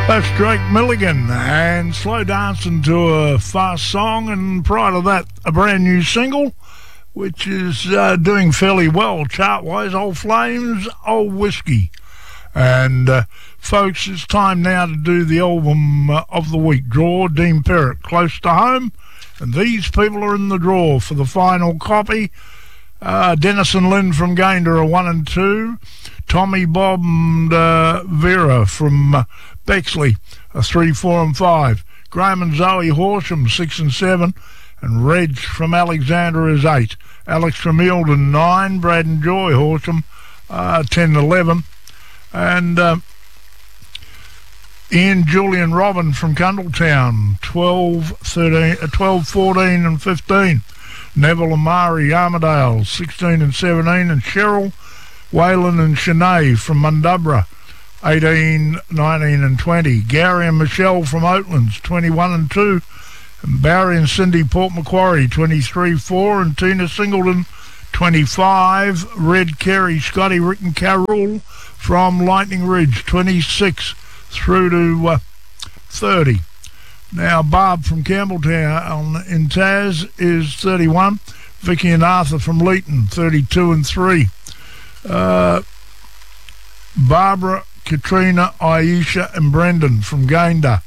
That's Drake Milligan and Slow Dancing to a Fast Song, and prior to that a brand new single which is doing fairly well chart-wise, Old Flames, Old Whiskey. And folks, it's time now to do the album of the week draw. Dean Perrott, Close to Home, and these people are in the draw for the final copy. Dennis and Lynn from Gayndah are 1 and 2. Tommy, Bob and Vera from Bexley are 3, 4 and 5. Graham and Zoe Horsham 6 and 7. And Reg from Alexandra is 8. Alex from Eildon 9. Brad and Joy Horsham 10 and 11. And Ian, Julian, Robin from Cundletown 12, 14 and 15. Neville and Mari Armadale 16 and 17. And Cheryl, Waylon and Shanae from Mundubra 18, 19 and 20. Gary and Michelle from Oatlands 21 and 2. And Barry and Cindy Port Macquarie 23, 4. And Tina Singleton 25. Red, Kerry, Scotty, Rick and Carol from Lightning Ridge 26 through to 30. Now Barb from Campbelltown in Taz is 31. Vicky and Arthur from Leeton 32 and 3. Barbara, Katrina, Aisha and Brendan from Gayndah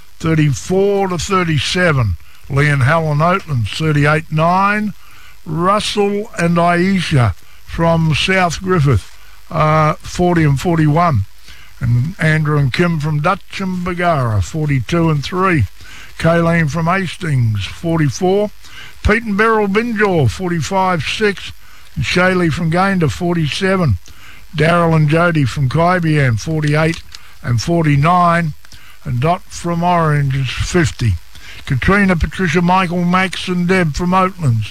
34 to 37. Lee and Helen Oatlands 38, 9. Russell and Aisha from South Griffith 40 and 41. And Andrew and Kim from Dutch and Bagara 42 and 3. Kayleen from Hastings 44. Pete and Beryl Binjaw 45, 6. And Shaylee from Gayndah 47. Daryl and Jody from Kybian 48 and 49. And Dot from Orange is 50. Katrina, Patricia, Michael, Max and Deb from Oatlands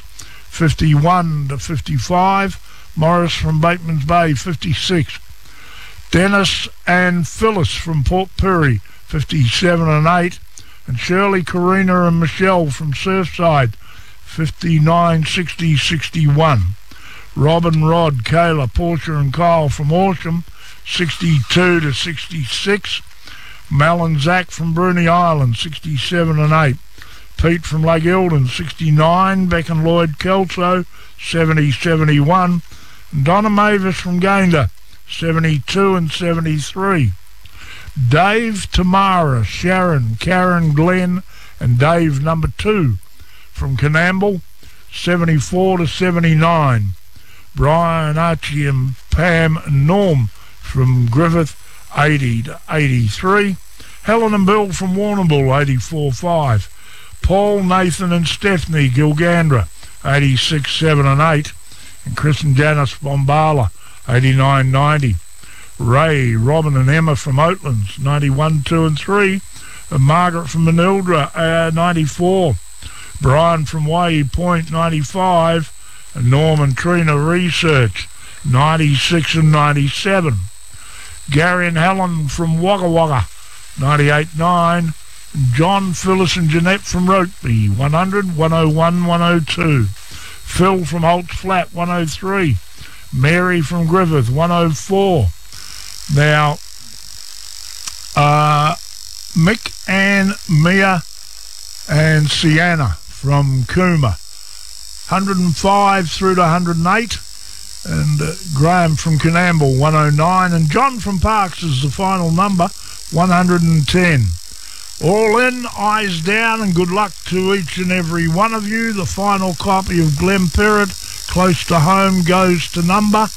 51 to 55. Morris from Bateman's Bay 56. Dennis and Phyllis from Port Pirie 57 and 8. And Shirley, Karina and Michelle from Surfside 59, 60, 61. Robin, Rod, Kayla, Portia and Kyle from Horsham 62 to 66. Mel and Zach from Bruny Island 67 and 8. Pete from Lake Eildon 69. Beck and Lloyd Kelso 70, 71. And Donna Mavis from Gayndah 72 and 73. Dave, Tamara, Sharon, Karen, Glenn and Dave number 2 from Canamble 74 to 79. Brian, Archie and Pam and Norm from Griffith 80 to 83. Helen and Bill from Warrnambool 84, 5. Paul, Nathan and Stephanie Gilgandra 86, 7 and 8. And Chris and Janice Bombala 89, 90. Ray, Robin and Emma from Oatlands 91, 2 and 3. And Margaret from Manildra 94. Brian from Waihee Point 95. And Norm and Trina Research 96 and 97. Gary and Helen from Wagga Wagga 98, 9. And John, Phyllis and Jeanette from Rokeby 100, 101, 102. Phil from Holt's Flat 103. Mary from Griffith 104. Now Mick and Mia and Sienna from Cooma 105 through to 108. And Graham from Canamble 109. And John from Parks is the final number 110. All in, eyes down, and good luck to each and every one of you. The final copy of Glen Perrott, Close to Home, goes to number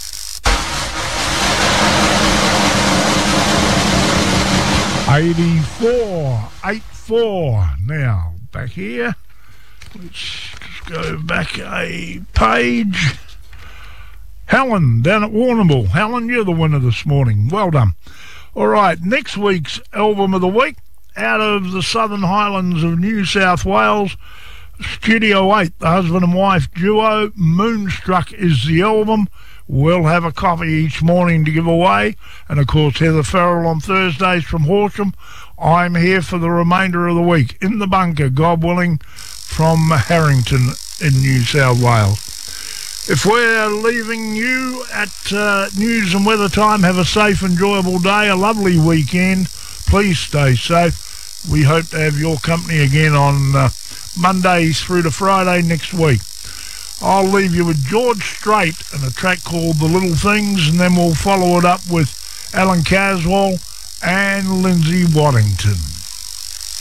84. 84. Now, back here. Let's just go back a page. Helen, down at Warrnambool. Helen, you're the winner this morning. Well done. All right, next week's album of the week, out of the Southern Highlands of New South Wales, Studio 8, the husband and wife duo. Moonstruck is the album. We'll have a copy each morning to give away. And, of course, Heather Farrell on Thursdays from Horsham. I'm here for the remainder of the week in the bunker, God willing, from Harrington in New South Wales. If we're leaving you at news and weather time, have a safe, enjoyable day, a lovely weekend. please stay safe. We hope to have your company again on Mondays through to Friday next week. I'll leave you with George Strait and a track called The Little Things, and then we'll follow it up with Alan Caswell and Lindsay Waddington.